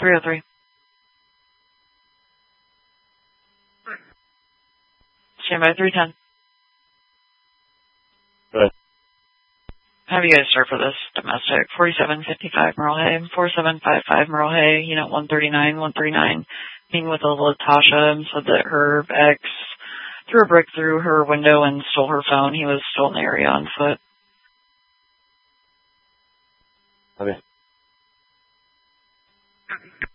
303. Stand by 310. Good. Have you guys served for this domestic? 4755 Merle Hay, 4755 Merle Hay, unit 139, 139. Meeting with a Latasha and said that her ex threw a brick through her window and stole her phone. He was still in the area on foot. Okay.